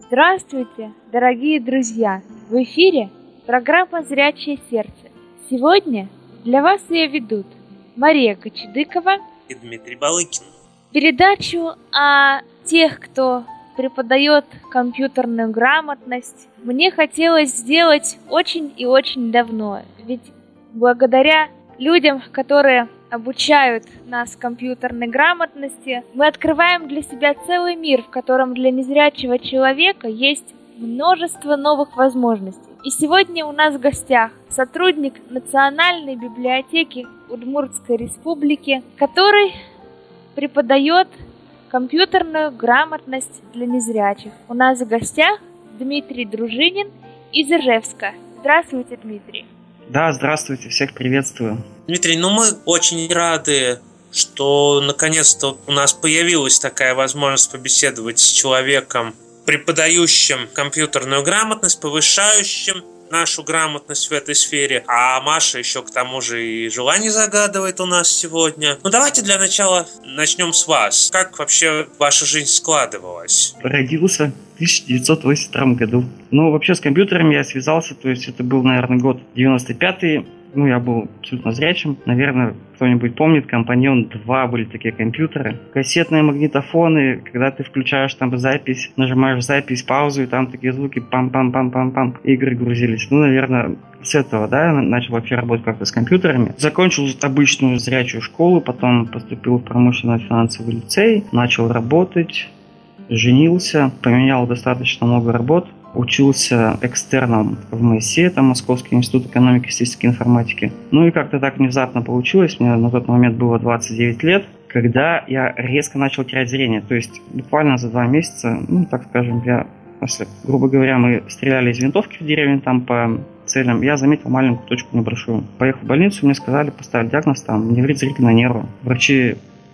Здравствуйте, дорогие друзья! В эфире программа «Зрячее сердце». Сегодня для вас ее ведут Мария Кочедыкова и Дмитрий Балыкин. Передачу о тех, кто преподает компьютерную грамотность, мне хотелось сделать очень и очень давно. Ведь благодаря людям, которые обучают нас компьютерной грамотности, мы открываем для себя целый мир, в котором для незрячего человека есть множество новых возможностей. И сегодня у нас в гостях сотрудник Национальной библиотеки Удмуртской Республики, который преподает компьютерную грамотность для незрячих. У нас в гостях Дмитрий Дружинин из Ижевска. Здравствуйте, Дмитрий. Да, здравствуйте, всех приветствую. Дмитрий, мы очень рады, что наконец-то у нас появилась такая возможность побеседовать с человеком, преподающим компьютерную грамотность, повышающим нашу грамотность в этой сфере. А Маша еще к тому же и желание загадывает у нас сегодня. Давайте для начала начнем с вас. Как вообще ваша жизнь складывалась? Родился в 1982 году. Вообще с компьютером я связался, то есть это был, наверное, год 95-й. Я был абсолютно зрячим. Наверное, кто-нибудь помнит, Компаньон 2 были такие компьютеры. Кассетные магнитофоны, когда ты включаешь там запись, нажимаешь запись, паузу, и там такие звуки пам-пам-пам-пам-пам, игры грузились. Наверное, с этого, я начал вообще работать как-то с компьютерами. Закончил обычную зрячую школу, потом поступил в промышленно-финансовый лицей, начал работать, женился, поменял достаточно много работ. Учился экстерном в МСИ, это Московский институт экономики и статистической информатики. И как-то так внезапно получилось, мне на тот момент было 29 лет, когда я резко начал терять зрение. То есть буквально за 2 месяца, так скажем, грубо говоря, мы стреляли из винтовки в деревню там по целям, я заметил маленькую точку небольшую. Поехал в больницу, мне сказали, поставили диагноз, неврит зрительного нерва. Врачи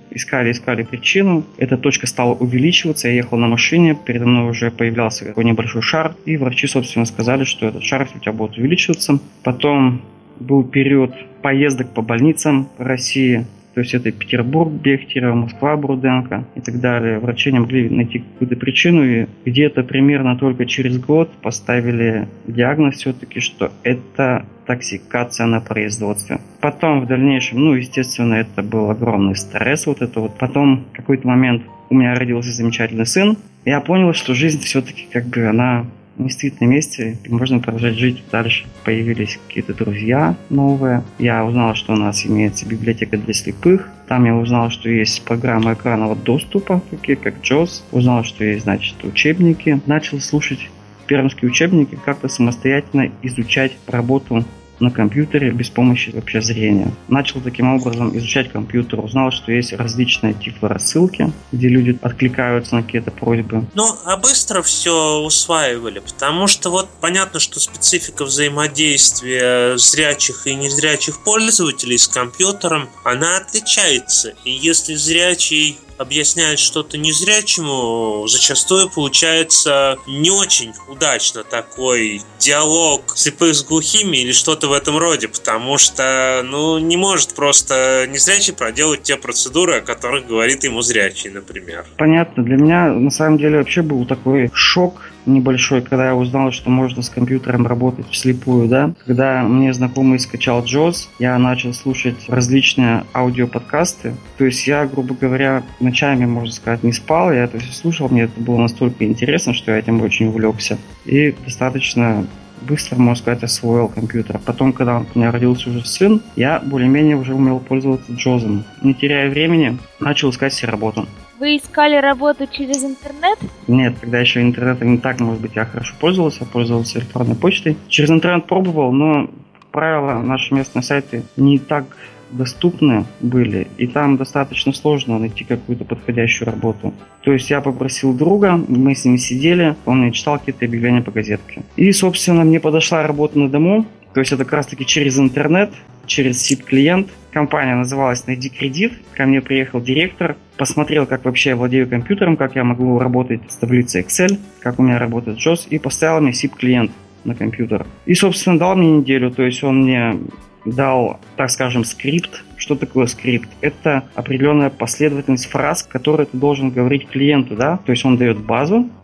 искали причину. Эта точка стала увеличиваться. Я ехал на машине, передо мной уже появлялся такой небольшой шар. И врачи, собственно, сказали, что этот шар у тебя будет увеличиваться. Потом был период поездок по больницам в России. То есть это Петербург, Бехтерево, Москва, Бурденко и так далее. Врачи не могли найти какую-то причину. И где-то примерно только через год поставили диагноз все-таки, что это токсикация на производстве. Потом в дальнейшем, естественно, это был огромный стресс. Потом в какой-то момент у меня родился замечательный сын. Я понял, что жизнь все-таки она не стоит на месте, и можно продолжать жить дальше. Появились какие-то друзья новые. Я узнал, что у нас имеется библиотека для слепых. Там я узнал, что есть программы экранного доступа, такие как JAWS. Узнал, что есть, учебники. Начал слушать пермские учебники, как-то самостоятельно изучать работу на компьютере без помощи вообще зрения. Начал таким образом изучать компьютер, узнал, что есть различные тифлорассылки, где люди откликаются на какие-то просьбы. А быстро все усваивали, потому что понятно, что специфика взаимодействия зрячих и незрячих пользователей с компьютером, она отличается. И если зрячий объясняет что-то незрячему, зачастую получается не очень удачно такой диалог слепых с глухими или что-то в этом роде, потому что, не может просто незрячий проделать те процедуры, о которых говорит ему зрячий, например. Понятно. Для меня, на самом деле, вообще был такой шок небольшой, когда я узнал, что можно с компьютером работать вслепую, Когда мне знакомый скачал JAWS, я начал слушать различные аудиоподкасты. То есть я, грубо говоря, ночами, можно сказать, не спал. Я это все слушал, мне это было настолько интересно, что я этим очень увлекся. И достаточно быстро, можно сказать, освоил компьютер. Потом, когда у меня родился уже сын, я более-менее уже умел пользоваться JAWS. Не теряя времени, начал искать себе работу. Вы искали работу через интернет? Нет, когда еще интернетом не так, может быть, я хорошо пользовался электронной почтой. Через интернет пробовал, но, как правило, наши местные сайты не так доступны были, и там достаточно сложно найти какую-то подходящую работу. То есть я попросил друга, мы с ним сидели, он мне читал какие-то объявления по газетке. И, собственно, мне подошла работа на дому, то есть это как раз-таки через интернет, через SIP-клиент. Компания называлась «Найди кредит». Ко мне приехал директор, посмотрел, как вообще я владею компьютером, как я могу работать с таблицей Excel, как у меня работает JAWS, и поставил мне SIP-клиент на компьютер. И, собственно, дал мне неделю, то есть он мне дал, так скажем, скрипт. Что такое скрипт? Это определенная последовательность фраз, которые ты должен говорить клиенту, То есть он дает базу,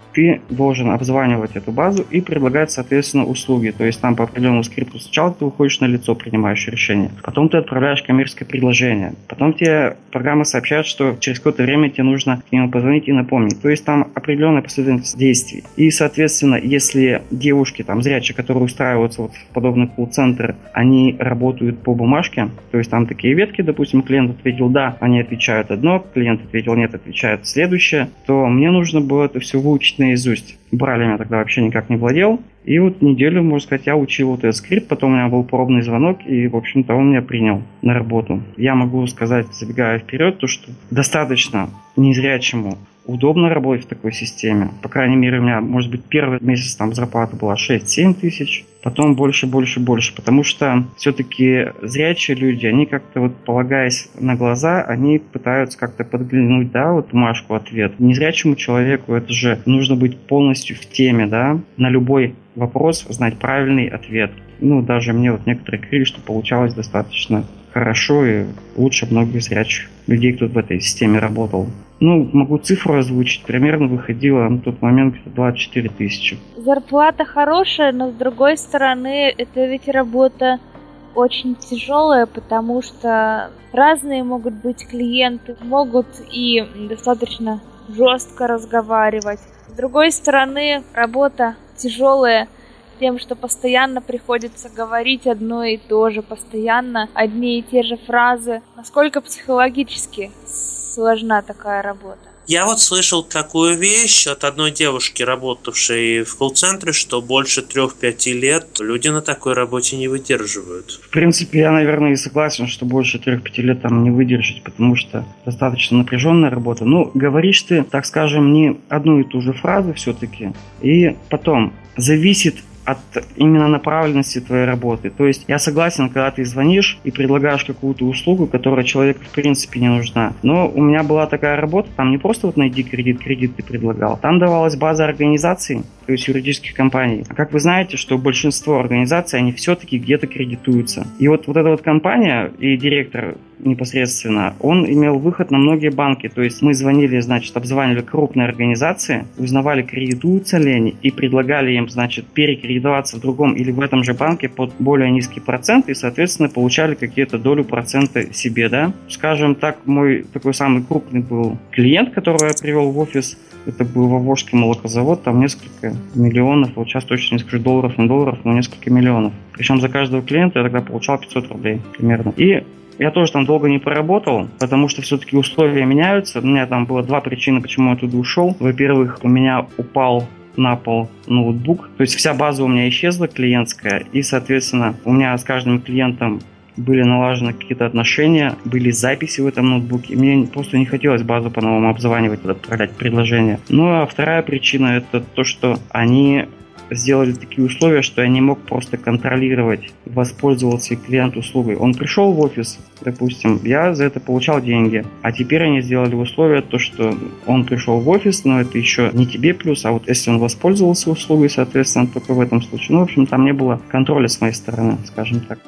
ты должен обзванивать эту базу и предлагать, соответственно, услуги. То есть там по определенному скрипту сначала ты выходишь на лицо, принимаешь решение, потом ты отправляешь коммерческое предложение, потом тебе программа сообщает, что через какое-то время тебе нужно к нему позвонить и напомнить. То есть там определенная последовательность действий. И, соответственно, если девушки, там, зрячие, которые устраиваются вот в подобный колл-центр, они работают по бумажке, то есть там такие ветки, допустим, клиент ответил «да», они отвечают одно, клиент ответил «нет», отвечают следующее, то мне нужно было это все выучить наизусть. Брайлем я тогда вообще никак не владел. И вот неделю, можно сказать, я учил вот этот скрипт, потом у меня был пробный звонок, и, в общем-то, он меня принял на работу. Я могу сказать, забегая вперед, то, что достаточно незрячему удобно работать в такой системе. По крайней мере, у меня, может быть, первый месяц там зарплата была 6-7 тысяч, потом больше, потому что все-таки зрячие люди, они как-то вот, полагаясь на глаза, они пытаются как-то подглянуть, да, вот бумажку ответ. Незрячему человеку это же нужно быть полностью в теме, да, на любой вопрос знать правильный ответ. Ну, даже мне вот некоторые говорили, что получалось достаточно хорошо и лучше многих зрячих людей, кто в этой системе работал. Ну, могу цифру озвучить. Примерно выходило на тот момент 24 тысячи. Зарплата хорошая, но с другой стороны, это ведь работа очень тяжелая, потому что разные могут быть клиенты, могут и достаточно жестко разговаривать. С другой стороны, работа тяжелая тем, что постоянно приходится говорить одно и то же, постоянно одни и те же фразы. Насколько психологически сложна такая работа? Я вот слышал такую вещь от одной девушки, работавшей в колл-центре, что больше 3-5 лет люди на такой работе не выдерживают. В принципе, я, наверное, и согласен, что больше 3-5 лет там не выдержать, потому что достаточно напряженная работа. Ну, говоришь ты, так скажем, не одну и ту же фразу все-таки, и потом зависит от именно направленности твоей работы. То есть я согласен, когда ты звонишь и предлагаешь какую-то услугу, которая человеку в принципе не нужна. Но у меня была такая работа, там не просто вот найди кредит ты предлагал. Там давалась база организаций, то есть юридических компаний. А как вы знаете, что большинство организаций, они все-таки где-то кредитуются. И вот эта вот компания и директор непосредственно, он имел выход на многие банки. То есть мы звонили, значит, обзванивали крупные организации, узнавали, кредитуются ли они, и предлагали им, значит, перекредитоваться в другом или в этом же банке под более низкий процент, и, соответственно, получали какие-то долю процента себе, да. Скажем так, мой такой самый крупный был клиент, которого я привел в офис, это был Вовожский молокозавод, там несколько миллионов, вот сейчас точно не скажу долларов, но несколько миллионов. Причем за каждого клиента я тогда получал 500 рублей примерно. И я тоже там долго не поработал, потому что все-таки условия меняются. У меня там было 2 причины, почему я туда ушел. Во-первых, у меня упал на пол ноутбук, то есть вся база у меня исчезла клиентская, и, соответственно, у меня с каждым клиентом были налажены какие-то отношения, были записи в этом ноутбуке. Мне просто не хотелось базу по-новому обзванивать, отправлять предложения. Ну а вторая причина — это то, что они сделали такие условия, что я не мог просто контролировать, воспользовался клиент услугой. Он пришел в офис, допустим, я за это получал деньги. А теперь они сделали условие, то, что он пришел в офис, но это еще не тебе плюс, а вот если он воспользовался услугой, соответственно, только в этом случае. Ну, в общем, там не было контроля с моей стороны, скажем так.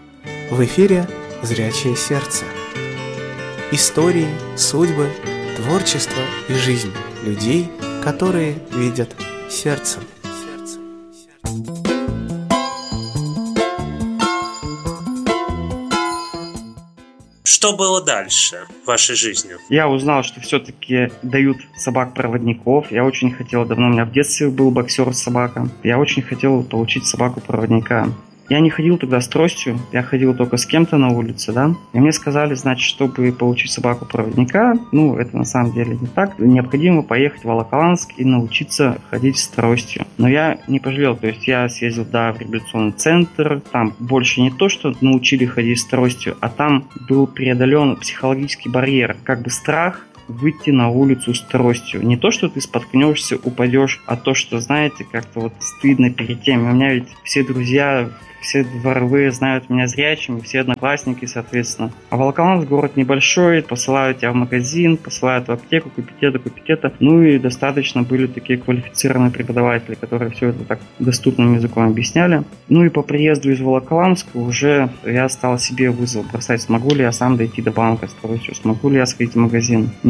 В эфире «Зрячее сердце». Истории, судьбы, творчество и жизнь людей, которые видят сердцем. Что было дальше в вашей жизни? Я узнал, что все-таки дают собак-проводников. Я очень хотел, давно у меня в детстве был боксер-собака. Я очень хотел получить собаку-проводника. Я не ходил тогда с тростью, я ходил только с кем-то на улице, да. И мне сказали, значит, чтобы получить собаку-проводника, ну, это на самом деле не так, необходимо поехать в Волоколамск и научиться ходить с тростью. Но я не пожалел, то есть я съездил, да, в реабилитационный центр, там больше не то, что научили ходить с тростью, а там был преодолен психологический барьер, как бы страх выйти на улицу с тростью. Не то, что ты споткнешься, упадешь, а то, что, знаете, как-то вот стыдно перед тем. У меня ведь все друзья, все дворовые знают меня зрячим, все одноклассники, соответственно. А Волоколамск город небольшой, посылают тебя в магазин, посылают в аптеку, купить это. Ну и достаточно были такие квалифицированные преподаватели, которые все это так доступным языком объясняли. Ну и по приезду из Волоколамска уже я стал себе вызов бросать, смогу ли я сам дойти до банка с тростью, смогу ли я сходить в магазин. Не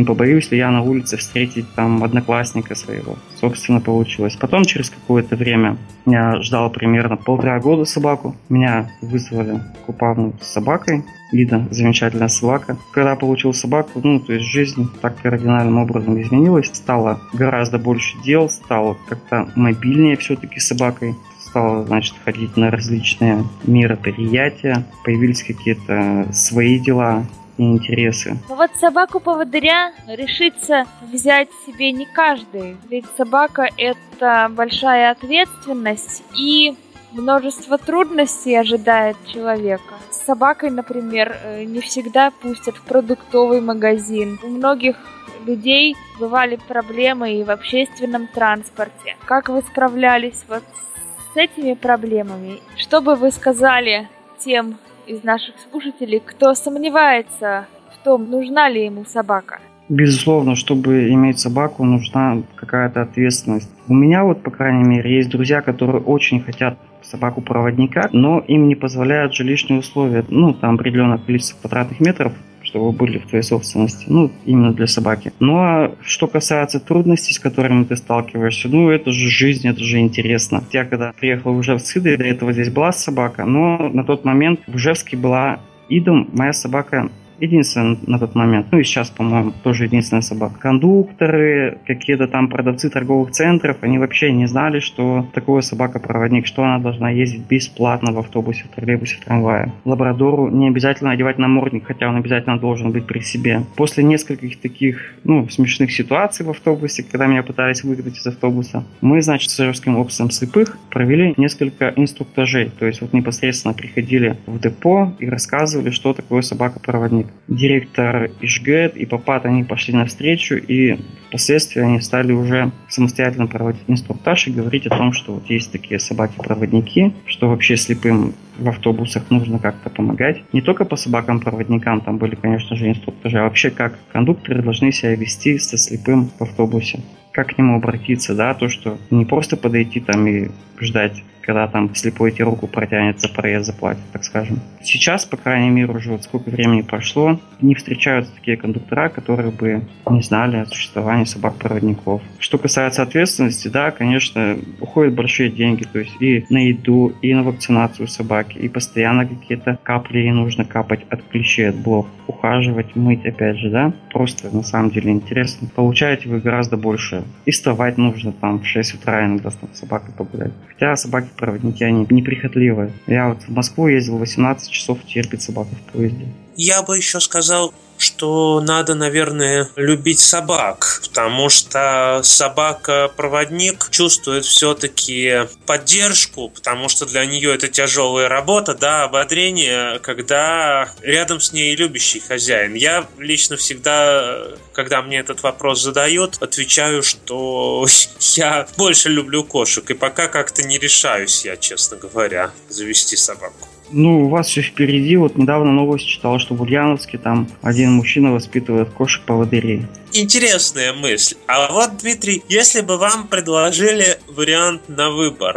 не побоюсь ли я на улице встретить там одноклассника своего. Собственно, получилось. Потом, через какое-то время, я ждал примерно 1,5 года собаку. Меня вызвали к упавну с собакой. Лида, замечательная собака. Когда получил собаку, то есть жизнь так кардинальным образом изменилась. Стало гораздо больше дел, стало как-то мобильнее все-таки с собакой. Стала, значит, ходить на различные мероприятия. Появились какие-то свои дела и интересы. Но вот собаку-поводыря решится взять себе не каждый. Ведь собака — это большая ответственность и множество трудностей ожидает человека. С собакой, например, не всегда пустят в продуктовый магазин. У многих людей бывали проблемы и в общественном транспорте. Как вы справлялись вот с этими проблемами? Что бы вы сказали тем из наших слушателей, кто сомневается в том, нужна ли ему собака? Безусловно, чтобы иметь собаку, нужна какая-то ответственность. У меня по крайней мере, есть друзья, которые очень хотят собаку-проводника, но им не позволяют жилищные условия. Там определенное количество квадратных метров, чтобы были в твоей собственности, именно для собаки. Ну а что касается трудностей, с которыми ты сталкиваешься, это же жизнь, это же интересно. Я когда приехал в Ижевск с Идой, до этого здесь была собака, но на тот момент в Ижевске была Ида, моя собака, единственная на тот момент. И сейчас, по-моему, тоже единственная собака. Кондукторы, какие-то там продавцы торговых центров, они вообще не знали, что такое собака-проводник, что она должна ездить бесплатно в автобусе, в троллейбусе, в трамвае. Лабрадору не обязательно одевать намордник, хотя он обязательно должен быть при себе. После нескольких таких, смешных ситуаций в автобусе, когда меня пытались выгнать из автобуса, мы, значит, с Ижевским обществом слепых провели несколько инструктажей. То есть непосредственно приходили в депо и рассказывали, что такое собака-проводник. Директор Ижгэт и Попат, они пошли навстречу, и впоследствии они стали уже самостоятельно проводить инструктаж и говорить о том, что есть такие собаки-проводники, что вообще слепым в автобусах нужно как-то помогать. Не только по собакам-проводникам, там были, конечно же, инструктажи, а вообще как кондукторы должны себя вести со слепым в автобусе. Как к нему обратиться, то, что не просто подойти там и ждать, когда там слепой тебе руку протянет, за проезд заплатит, так скажем. Сейчас, по крайней мере, уже сколько времени прошло, не встречаются такие кондуктора, которые бы не знали о существовании собак-проводников. Что касается ответственности, конечно, уходят большие деньги, то есть и на еду, и на вакцинацию собаки, и постоянно какие-то капли ей нужно капать от клещей, от блох, ухаживать, мыть, опять же, просто на самом деле интересно. Получаете вы гораздо больше. И вставать нужно там в 6 утра иногда с собакой погулять. Хотя собаки-проводники, они неприхотливые. Я в Москву ездил 18 часов, терпит собака в поезде. Я бы еще сказал, что надо, наверное, любить собак, потому что собака-проводник чувствует все-таки поддержку, потому что для нее это тяжелая работа, ободрение, когда рядом с ней любящий хозяин. Я лично всегда, когда мне этот вопрос задают, отвечаю, что я больше люблю кошек, и пока как-то не решаюсь я, честно говоря, завести собаку. У вас все впереди. Недавно новость читал, что в Ульяновске там один мужчина воспитывает кошек-поводырей. Интересная мысль. А Дмитрий, если бы вам предложили вариант на выбор,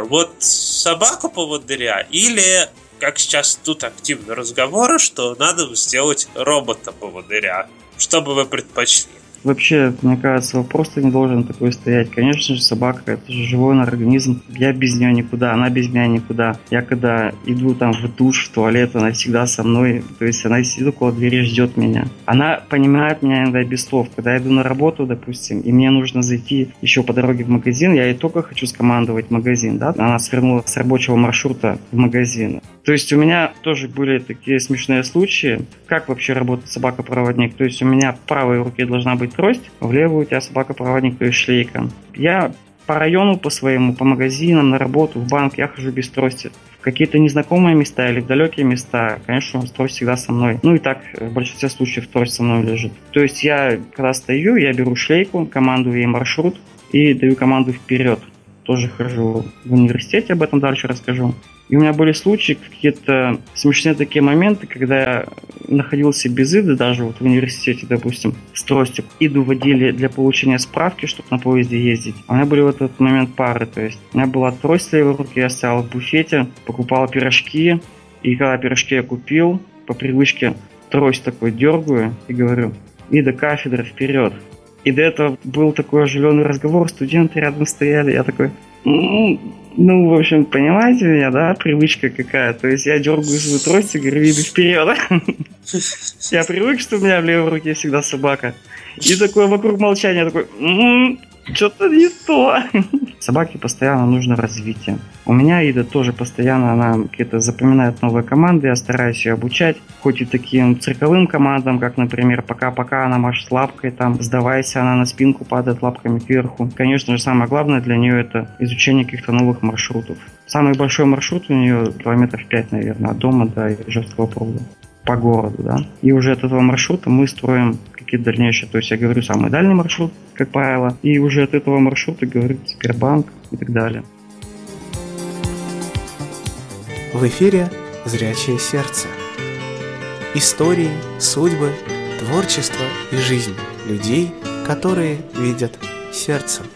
собаку-поводыря или, как сейчас тут активны разговоры, что надо сделать робота-поводыря, что бы вы предпочли? Вообще, мне кажется, вопрос-то не должен такой стоять. Конечно же, собака — это же живой организм. Я без нее никуда, она без меня никуда. Я когда иду там в душ, в туалет, она всегда со мной. То есть она сидит около двери, ждет меня. Она понимает меня иногда без слов. Когда я иду на работу, допустим, и мне нужно зайти еще по дороге в магазин, я ей только хочу скомандовать магазин, Она свернула с рабочего маршрута в магазин. То есть у меня тоже были такие смешные случаи. Как вообще работает собака-проводник? То есть у меня в правой руке должна быть трость, в левую у тебя собака-проводник, то есть шлейка. Я по району, по своему, по магазинам, на работу, в банк я хожу без трости. В какие-то незнакомые места или в далекие места, конечно, трость всегда со мной. И так в большинстве случаев трость со мной лежит. То есть я, когда стою, я беру шлейку, командую ей маршрут и даю команду вперед. Тоже хожу в университете, об этом дальше расскажу. И у меня были случаи, какие-то смешные такие моменты, когда я находился без Иды, даже в университете, допустим, с тростью. Иду водили для получения справки, чтобы на поезде ездить. А у меня были в этот момент пары, то есть у меня была трость в левой руке, я стоял в буфете, покупал пирожки, и когда пирожки я купил, по привычке трость такой дергаю и говорю: И до кафедры вперед. И до этого был такой оживленный разговор, студенты рядом стояли, я такой, ну, в общем, понимаете меня, да, привычка какая, то есть я дергаю свою трость и говорю, иди вперед. Я привык, что у меня в левой руке всегда собака. И такое вокруг молчания, такой, что-то не то. Собаке постоянно нужно развитие. У меня Ида тоже постоянно, она какие-то запоминает новые команды, я стараюсь ее обучать. Хоть и таким цирковым командам, как, например, пока-пока она машет лапкой, там, сдавайся, она на спинку падает лапками кверху. Конечно же, самое главное для нее это изучение каких-то новых маршрутов. Самый большой маршрут у нее километров 5, наверное, от дома до Ижевского пруда. По городу, да. И уже от этого маршрута мы строим какие-то дальнейшие. То есть я говорю самый дальний маршрут, как правило, и уже от этого маршрута говорит Сбербанк и так далее. В эфире «Зрячее сердце». Истории, судьбы, творчество и жизнь людей, которые видят сердцем.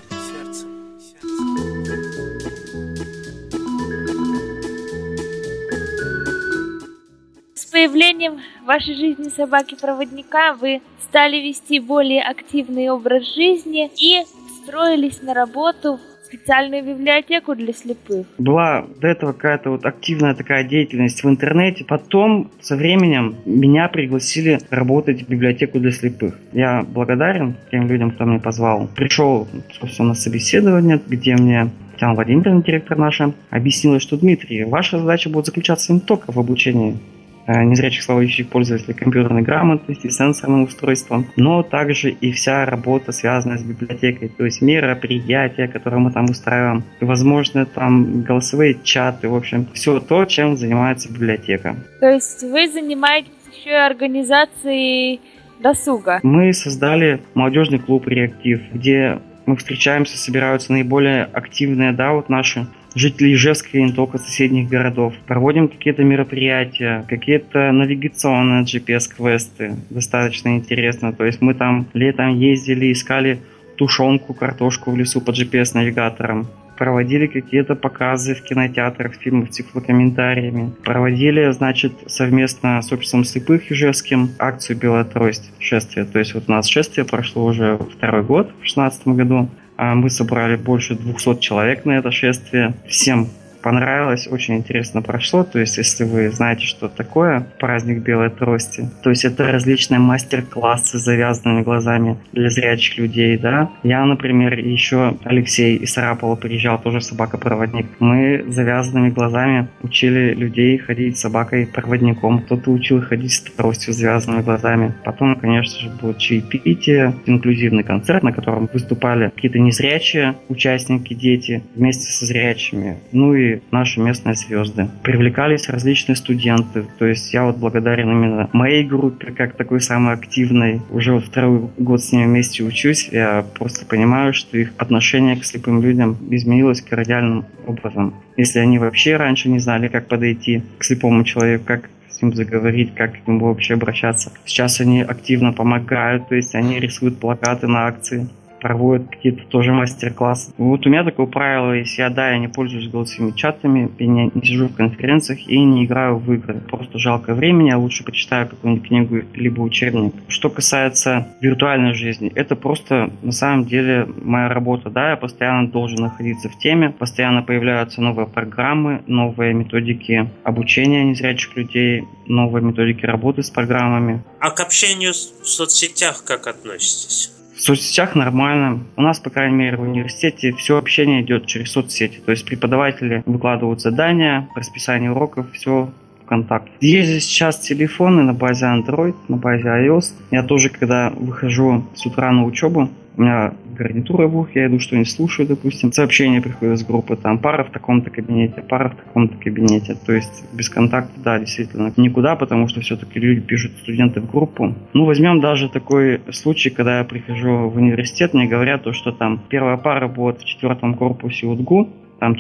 С появлением в вашей жизни собаки-проводника вы стали вести более активный образ жизни и устроились на работу в специальную библиотеку для слепых. Была до этого какая-то вот активная такая деятельность в интернете. Потом, со временем, меня пригласили работать в библиотеку для слепых. Я благодарен тем людям, кто меня позвал. Пришел, собственно, на собеседование, где мне Татьяна Владимировна, директор наша, объяснила, что, Дмитрий, ваша задача будет заключаться не только в обучении незрячих слабовидящих пользователей компьютерной грамотности, сенсорным устройством, но также и вся работа, связанная с библиотекой, то есть мероприятия, которые мы там устраиваем, возможно, там голосовые чаты, в общем, все то, чем занимается библиотека. То есть вы занимаетесь еще и организацией досуга? Мы создали молодежный клуб «Реактив», где мы встречаемся, собираются наиболее активные, да, вот наши жители Ижевска и не только соседних городов. Проводим какие-то мероприятия, какие-то навигационные GPS-квесты. Достаточно интересно. То есть мы там летом ездили, искали тушенку, картошку в лесу по GPS-навигаторам. Проводили какие-то показы в кинотеатрах, фильмов с тифлокомментариями. Проводили, значит, совместно с обществом слепых Ижевским акцию «Белая трость», шествие. То есть вот у нас шествие прошло уже второй год, в 2016 году. Мы собрали больше 200 человек на это шествие. Всем понравилось, очень интересно прошло. То есть, если вы знаете, что такое праздник Белой трости, то есть это различные мастер-классы с завязанными глазами для зрячих людей, да. Я, например, еще Алексей из Сарапова приезжал, тоже собака-проводник. Мы завязанными глазами учили людей ходить с собакой-проводником. Кто-то учил ходить с тростью с завязанными глазами. Потом, конечно же, было чаепитие, инклюзивный концерт, на котором выступали какие-то незрячие участники, дети, вместе со зрячими. Ну и наши местные звезды. Привлекались различные студенты. То есть я вот благодарен именно моей группе, как такой самой активной. Уже вот второй год с ними вместе учусь. Я просто понимаю, что их отношение к слепым людям изменилось кардинальным образом. Если они вообще раньше не знали, как подойти к слепому человеку, как с ним заговорить, как к нему вообще обращаться. Сейчас они активно помогают, то есть они рисуют плакаты на акции, проводят какие-то тоже мастер-классы. Вот у меня такое правило, если я не пользуюсь голосовыми чатами, я не сижу в конференциях и не играю в игры. Просто жалко времени, я лучше почитаю какую-нибудь книгу либо учебник. Что касается виртуальной жизни, это просто на самом деле моя работа. Да, я постоянно должен находиться в теме, постоянно появляются новые программы, новые методики обучения незрячих людей, новые методики работы с программами. А к общению в соцсетях как относитесь? В соцсетях нормально. У нас, по крайней мере, в университете все общение идет через соцсети. То есть преподаватели выкладывают задания, расписание уроков, все в контакт. Есть сейчас телефоны на базе Android, на базе iOS. Я тоже, когда выхожу с утра на учебу, у меня гарнитура в ухе, я иду что-нибудь слушаю, допустим. Сообщения приходят с группы, там пара в таком-то кабинете, пара в таком-то кабинете. То есть без контакта, да, действительно, никуда, потому что все-таки люди пишут, студенты в группу. Ну, возьмем даже такой случай, когда я прихожу в университет, мне говорят, что там первая пара будет в 4 корпусе УДГУ, там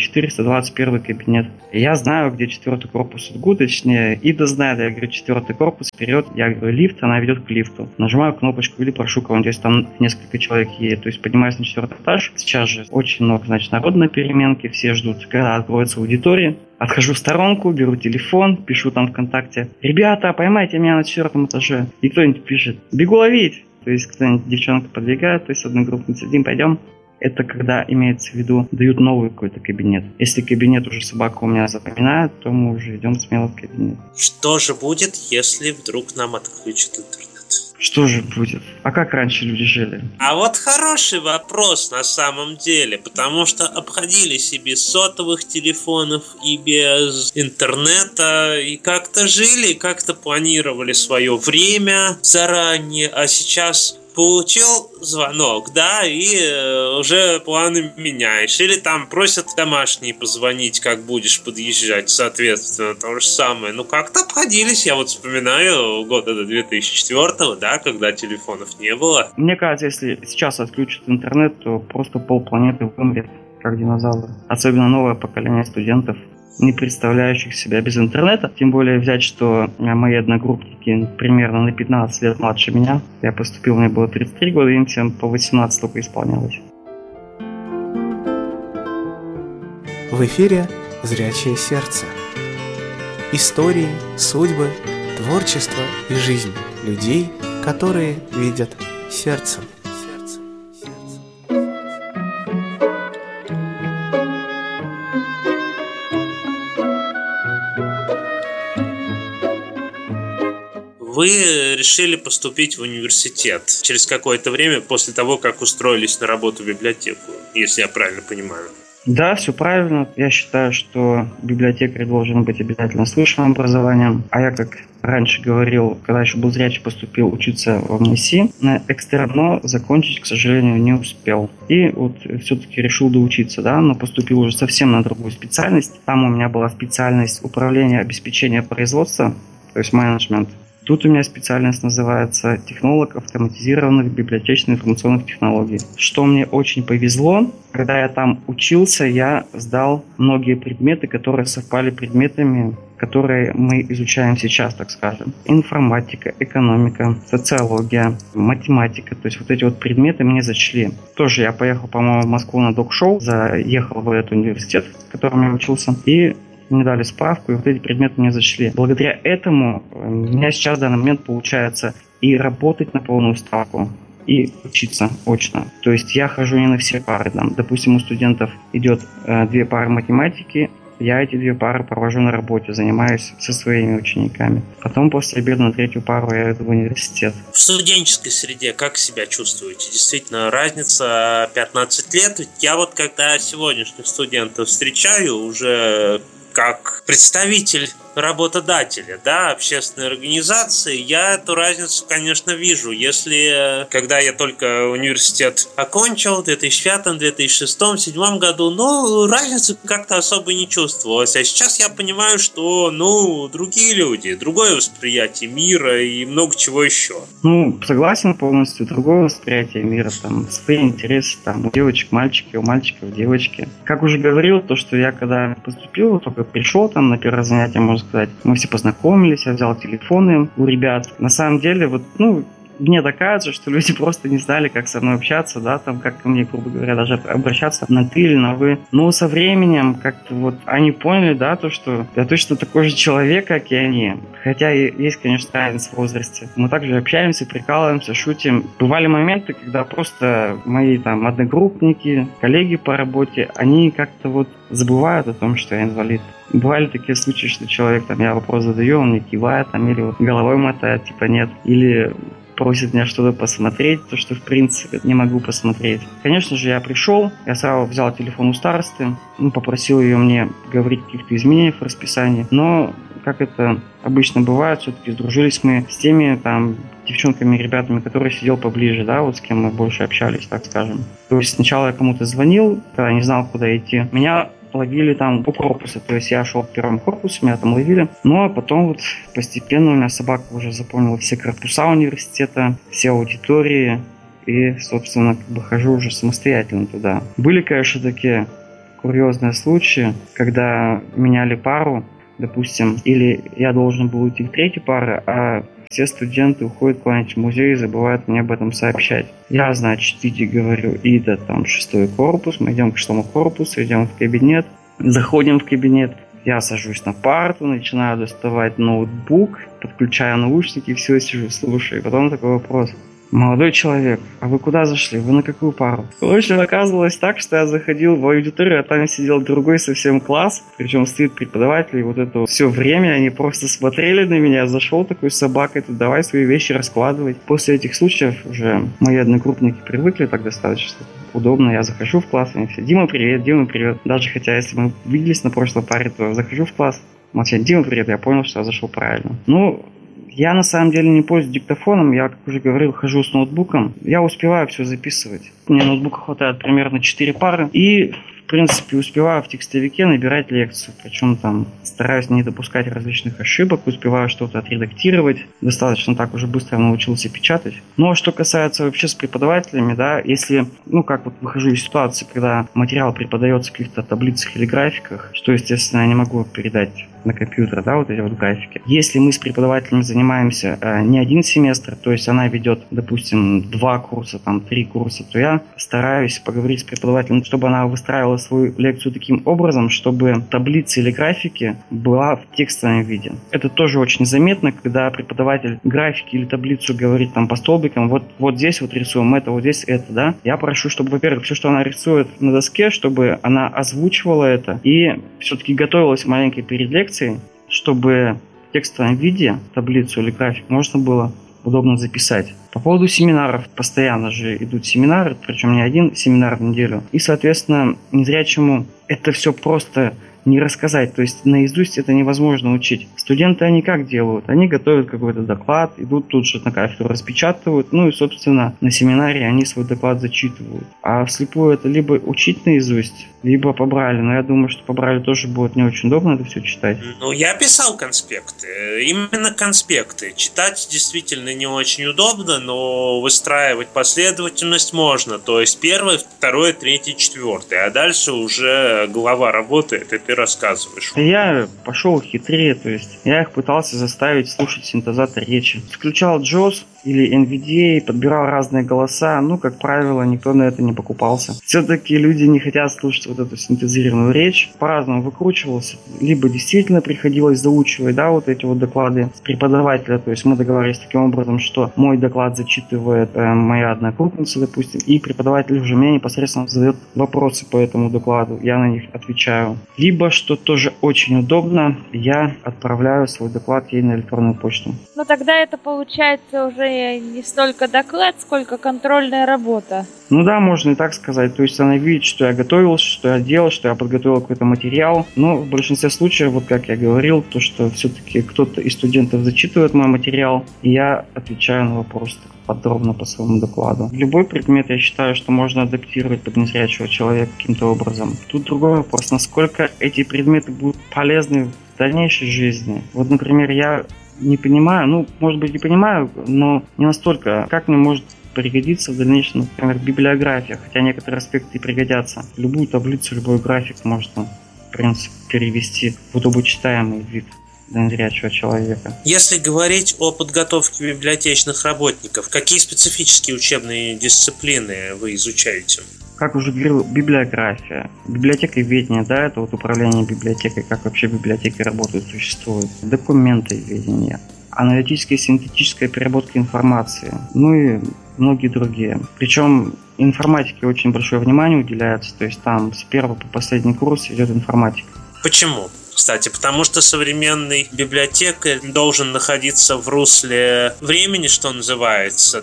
421 кабинет. И я знаю, где 4 корпус УДГУ, точнее, Ида знает, я говорю, 4 корпус, вперед, я говорю, лифт, она ведет к лифту. Нажимаю кнопочку или прошу кого-нибудь, если там несколько человек едет, то есть поднимаюсь на 4 этаж. Сейчас же очень много, значит, народу на переменке, все ждут, когда откроется аудитория. Отхожу в сторонку, беру телефон, пишу там ВКонтакте: ребята, поймайте меня на 4 этаже. И кто-нибудь пишет: бегу ловить. То есть кто-нибудь девчонка подвигает, то есть одногруппницы, сидим, пойдем. Это когда имеется в виду, дают новый какой-то кабинет. Если кабинет уже собака у меня запоминает, то мы уже идем смело в кабинет. Что же будет, если вдруг нам отключат интернет? Что же будет? А как раньше люди жили? А вот хороший вопрос на самом деле, потому что обходились и без сотовых телефонов, и без интернета, и как-то жили, как-то планировали свое время заранее, а сейчас получил звонок, да, и уже планы меняешь. Или там просят домашние позвонить, как будешь подъезжать, соответственно, то же самое. Ну, как-то обходились, я вот вспоминаю года до 2004-го, да, когда телефонов не было. Мне кажется, если сейчас отключат интернет, то просто полпланеты вымрет, как динозавры. Особенно новое поколение студентов, не представляющих себя без интернета. Тем более взять, что мои одногруппники примерно на 15 лет младше меня. Я поступил, мне было 33 года, им всем по 18 только исполнялось. В эфире «Зрячее сердце». Истории, судьбы, творчество и жизнь людей, которые видят сердцем. Вы решили поступить в университет через какое-то время после того, как устроились на работу в библиотеку, если я правильно понимаю. Да, все правильно. Я считаю, что библиотекарь должен быть обязательно с высшим образованием. А я, как раньше говорил, когда еще был зрячий, поступил учиться в МСИ на экстерн, но закончить, к сожалению, не успел. И вот все-таки решил доучиться, да, но поступил уже совсем на другую специальность. Там у меня была специальность управления обеспечения производства, то есть менеджмент. Тут у меня специальность называется технолог автоматизированных библиотечно-информационных технологий. Что мне очень повезло, когда я там учился, я сдал многие предметы, которые совпали предметами, которые мы изучаем сейчас, так скажем. Информатика, экономика, социология, математика. То есть вот эти вот предметы мне зачли. Тоже я поехал, по-моему, в Москву на док-шоу, заехал в этот университет, в котором я учился, и мне дали справку, и вот эти предметы мне зачли. Благодаря этому у меня сейчас в данный момент получается и работать на полную ставку, и учиться очно. То есть я хожу не на все пары. Там, допустим, у студентов идет 2 пары математики, я эти 2 пары провожу на работе, занимаюсь со своими учениками. Потом после обеда на 3-ю пару я иду в университет. В студенческой среде как себя чувствуете? Действительно, разница 15 лет. Ведь я вот когда сегодняшних студентов встречаю уже как представитель работодателя, да, общественной организации, я эту разницу, конечно, вижу. Если, когда я только университет окончил в 2005, 2006, 2007 году, ну, разницы как-то особо не чувствовалось. А сейчас я понимаю, что, ну, другие люди, другое восприятие мира и много чего еще. Ну, согласен полностью. Другое восприятие мира, там, свои интересы, там, у девочек мальчики, у мальчиков девочки. Как уже говорил, то, что я когда поступил, только пришел там на первое занятие, можно сказать, мы все познакомились, я взял телефоны у ребят. На самом деле, вот, ну, мне доказывает, что люди просто не знали, как со мной общаться, да, там, как ко мне, грубо говоря, даже обращаться на ты или на вы. Но со временем как-то вот они поняли, да, то, что я точно такой же человек, как и они. Хотя есть, конечно, разница в возрасте. Мы также общаемся, прикалываемся, шутим. Бывали моменты, когда просто мои там одногруппники, коллеги по работе, они как-то вот забывают о том, что я инвалид. Бывали такие случаи, что человек, там, я вопрос задаю, он мне кивает, там, или вот головой мотает, типа нет, или просит меня что-то посмотреть, то, что в принципе не могу посмотреть. Конечно же, я пришел, я сразу взял телефон у старосты, попросил ее мне говорить о каких-то изменениях в расписании, но, как это обычно бывает, все-таки сдружились мы с теми там девчонками и ребятами, которые сидел поближе, да, вот с кем мы больше общались, так скажем. То есть сначала я кому-то звонил, когда не знал, куда идти. Меня ловили там у корпуса, то есть я шел в первом корпусе, меня там ловили. Ну а потом вот постепенно у меня собака уже запомнила все корпуса университета, все аудитории, и, собственно, как бы хожу уже самостоятельно туда. Были, конечно, такие курьезные случаи, когда меняли пару, допустим, или я должен был идти в 3-ю пару, а все студенты уходят куда-нибудь в музей и забывают мне об этом сообщать. Я, значит, говорю, Ида, там 6-й корпус, мы идем к 6-му корпусу, идем в кабинет, заходим в кабинет, я сажусь на парту, начинаю доставать ноутбук, подключаю наушники, все, сижу, слушаю. И потом такой вопрос: Молодой человек, а вы куда зашли? Вы на какую пару? В общем, оказывалось так, что я заходил в аудиторию, а там сидел другой совсем класс, причем стоит преподаватель, и вот это все время они просто смотрели на меня, зашел такой с собакой, тут давай свои вещи раскладывать. После этих случаев уже мои одногруппники привыкли так достаточно удобно, я захожу в класс, они все: Дима, привет, Дима, привет. Даже хотя, если мы виделись на прошлой паре, то захожу в класс, молчать: Дима, привет, я понял, что я зашел правильно. Я на самом деле не пользуюсь диктофоном, я, как уже говорил, хожу с ноутбуком. Я успеваю все записывать. Мне ноутбука хватает примерно 4 пары. И, в принципе, успеваю в текстовике набирать лекцию. Причем там стараюсь не допускать различных ошибок, успеваю что-то отредактировать. Достаточно так уже быстро научился печатать. Но что касается вообще с преподавателями, да, если, как вот выхожу из ситуации, когда материал преподается в каких-то таблицах или графиках, что, естественно, я не могу передать на компьютер, да, вот эти вот графики. Если мы с преподавателем занимаемся не один семестр, то есть она ведет, допустим, 2 курса, 3 курса, то я стараюсь поговорить с преподавателем, чтобы она выстраивала свою лекцию таким образом, чтобы таблица или графики была в текстовом виде. Это тоже очень заметно, когда преподаватель графики или таблицу говорит по столбикам: вот здесь вот рисуем это, вот здесь это, да. Я прошу, чтобы, во-первых, все, что она рисует на доске, чтобы она озвучивала это и все-таки готовилась маленько перед лекцией, чтобы в текстовом виде таблицу или график можно было удобно записать. По поводу семинаров, постоянно же идут семинары, причем не один семинар в неделю. И, соответственно, незрячему это все просто не рассказать, то есть наизусть это невозможно учить. Студенты, они как делают? Они готовят какой-то доклад, идут тут же на кафедру, распечатывают, и, собственно, на семинаре они свой доклад зачитывают. А вслепую это либо учить наизусть, либо по Брайлю. Но я думаю, что по Брайлю тоже будет не очень удобно это все читать. Я писал конспекты. Именно конспекты. Читать действительно не очень удобно, но выстраивать последовательность можно. То есть 1, 2, 3, 4. А дальше уже голова работает, и ты рассказываешь. Я пошел хитрее, то есть я их пытался заставить слушать синтезатор речи. Включал JAWS или NVDA, подбирал разные голоса, как правило, никто на это не покупался. Все-таки люди не хотят слушать вот эту синтезированную речь. По-разному выкручивался. Либо действительно приходилось заучивать, вот эти вот доклады с преподавателя, то есть мы договорились таким образом, что мой доклад зачитывает моя одногруппница, допустим, и преподаватель уже мне непосредственно задает вопросы по этому докладу, я на них отвечаю. Либо, что тоже очень удобно, я отправляю свой доклад ей на электронную почту. Тогда это получается уже не столько доклад, сколько контрольная работа. Да, можно и так сказать. То есть она видит, что я готовился, что я делал, что я подготовил какой-то материал. Но в большинстве случаев, вот как я говорил, то, что все-таки кто-то из студентов зачитывает мой материал, и я отвечаю на вопросы подробно по своему докладу. Любой предмет, я считаю, что можно адаптировать под незрячего человека каким-то образом. Тут другой вопрос, насколько эти предметы будут полезны в дальнейшей жизни. Вот, например, я не понимаю, может быть, и понимаю, но не настолько, как мне может пригодиться в дальнейшем, например, библиография, хотя некоторые аспекты и пригодятся. Любую таблицу, любой график можно, в принципе, перевести в удобочитаемый вид для незрячего человека. Если говорить о подготовке библиотечных работников, какие специфические учебные дисциплины вы изучаете? Как уже говорил, библиография, библиотековедение, это вот управление библиотекой, как вообще библиотеки работают, существуют, документоведение, аналитическая и синтетическая переработка информации, и многие другие. Причем информатике очень большое внимание уделяется, то есть там с 1 по последний курс идет информатика. Почему? Кстати, потому что современный библиотекарь должен находиться в русле времени, что называется,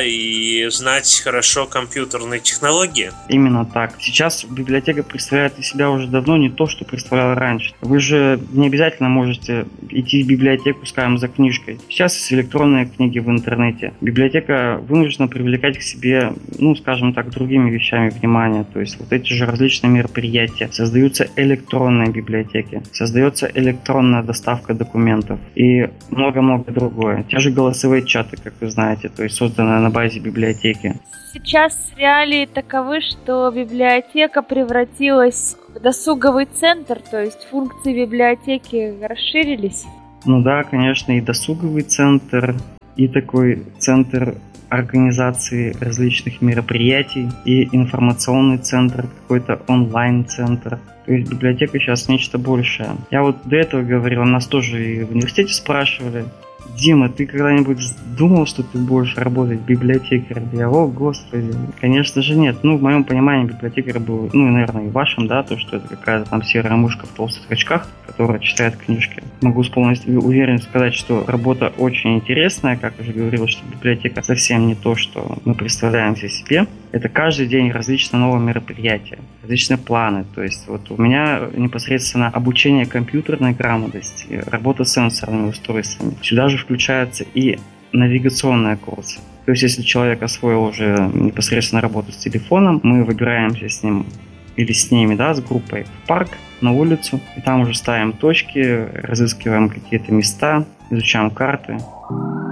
и знать хорошо компьютерные технологии. Именно так. Сейчас библиотека представляет из себя уже давно не то, что представляла раньше. Вы же не обязательно можете идти в библиотеку, скажем, за книжкой. Сейчас есть электронные книги в интернете. Библиотека вынуждена привлекать к себе, скажем так, другими вещами внимание. То есть вот эти же различные мероприятия. Создаются электронные библиотеки. Создается электронная доставка документов и много-много другое. Те же голосовые чаты, как вы знаете, то есть созданные на базе библиотеки. Сейчас реалии таковы, что библиотека превратилась в досуговый центр, то есть функции библиотеки расширились. Да, конечно, и досуговый центр, и такой центр организации различных мероприятий, и информационный центр, какой-то онлайн-центр. То есть библиотека сейчас нечто большее. Я вот до этого говорил, нас тоже и в университете спрашивали, Дима, ты когда-нибудь думал, что ты будешь работать библиотекарем? Я, о, господи, конечно же нет. Ну, в моем понимании библиотекарь был, ну, и, наверное, и в вашем, да, то, что это какая-то там серая мышка в толстых очках, которая читает книжки. Могу с полностью уверенностью сказать, что работа очень интересная, как уже говорил, что библиотека совсем не то, что мы представляем себе. Это каждый день различные новые мероприятия, различные планы. То есть вот у меня непосредственно обучение компьютерной грамотности, работа с сенсорными устройствами. Сюда же включаются и навигационные курсы. То есть если человек освоил уже непосредственно работу с телефоном, мы выбираемся с ним или с ними, да, с группой в парк, на улицу, и там уже ставим точки, разыскиваем какие-то места, изучаем карты.